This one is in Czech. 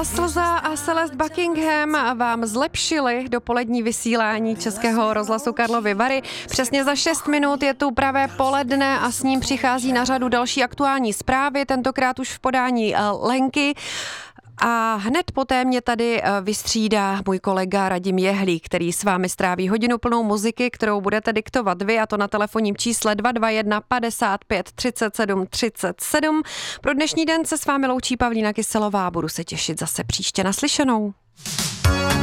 Slza a Celeste Buckingham vám zlepšili dopolední vysílání Českého rozhlasu Karlovy Vary. Přesně za 6 minut je tu pravé poledne a s ním přichází na řadu další aktuální zprávy, tentokrát už v podání Lenky. A hned poté mě tady vystřídá můj kolega Radim Jehlík, který s vámi stráví hodinu plnou muziky, kterou budete diktovat vy, a to na telefonním čísle 221 55 37 37. Pro dnešní den se s vámi loučí Pavlína Kyselová. Budu se těšit zase příště, naslyšenou.